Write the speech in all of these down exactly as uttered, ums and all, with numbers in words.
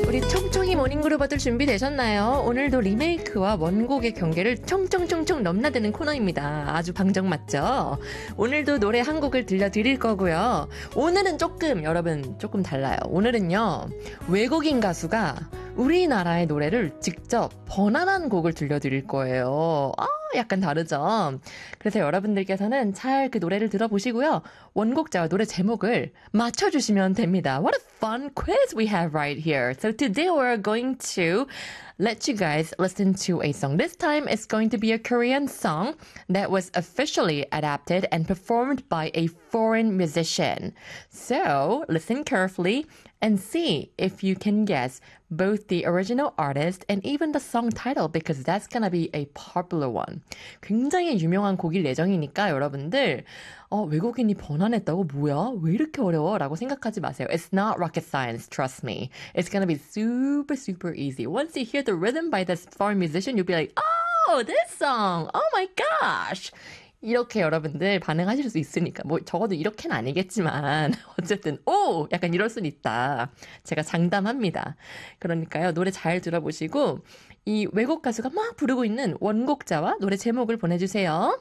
우리 총총이 모닝그룹어들 준비되셨나요? 오늘도 리메이크와 원곡의 경계를 총총총총 넘나드는 코너입니다. 아주 방정맞죠? 오늘도 노래 한 곡을 들려드릴 거고요. 오늘은 조금 여러분 조금 달라요. 오늘은요 외국인 가수가 우리나라의 노래를 직접 번안한 곡을 들려드릴 거예요. 아, 약간 다르죠? 그래서 여러분들께서는 잘 그 노래를 들어보시고요. 원곡자와 노래 제목을 맞춰주시면 됩니다. What a fun quiz we have right here. So today we're going to let you guys listen to a song. This time it's going to be a Korean song that was officially adapted and performed by a foreign musician. So listen carefully and see if you can guess both the original artist and even the song title because that's gonna be a popular one. 굉장히 유명한 곡일 예정이니까 여러분들 어, 외국인이 번안했다고 뭐야? 왜 이렇게 어려워? 라고 생각하지 마세요. It's not rocket science, trust me. It's gonna be super, super easy. Once you hear the rhythm by this foreign musician, you'll be like, oh, this song! Oh my gosh! 이렇게 여러분들 반응하실 수 있으니까 뭐 적어도 이렇게는 아니겠지만 어쨌든 오! 약간 이럴 수는 있다. 제가 장담합니다. 그러니까요. 노래 잘 들어보시고 이 외국 가수가 막 부르고 있는 원곡자와 노래 제목을 보내주세요.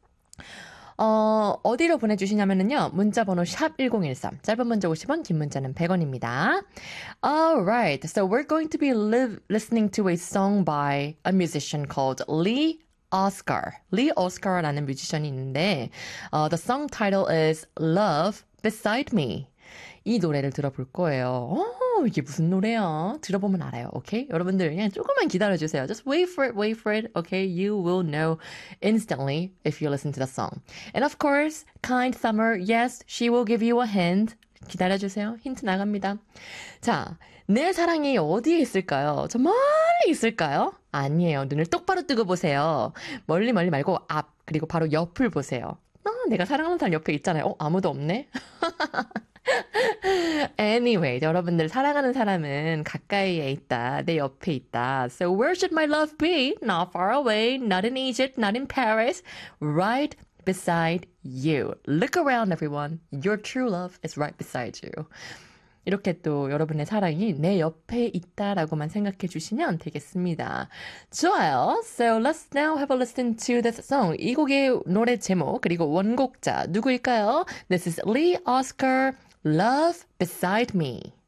어, 어디로 보내주시냐면요. 문자번호 샵 일공일삼. 짧은 문자 오십 원, 긴 문자는 백 원입니다. Alright. So we're going to be live, listening to a song by a musician called Lee Oscar. Lee Oscar라는 뮤지션이 있는데 uh, the song title is Love Beside Me. 이 노래를 들어볼 거예요. 어, 이게 무슨 노래야? 들어보면 알아요. 오케이? 여러분들 그냥 조금만 기다려주세요. Just wait for it, wait for it. Okay? You will know instantly if you listen to the song. And of course, kind summer, yes, she will give you a hint. 기다려주세요. 힌트 나갑니다. 자, 내 사랑이 어디에 있을까요? 저 멀리 있을까요? 아니에요. 눈을 똑바로 뜨고 보세요. 멀리 멀리 말고 앞, 그리고 바로 옆을 보세요. 아, 내가 사랑하는 사람 옆에 있잖아요. 어, 아무도 없네? Anyway, 여러분들 사랑하는 사람은 가까이에 있다. 내 옆에 있다. So where should my love be? Not far away, not in Egypt, not in Paris. Right beside you. Look around, everyone. Your true love is right beside you. 이렇게 또 여러분의 사랑이 내 옆에 있다라고만 생각해 주시면 되겠습니다. 좋아요. So let's now have a listen to this song. 이 곡의 노래 제목 그리고 원곡자 누구일까요? This is Lee Oscar, Love Beside Me.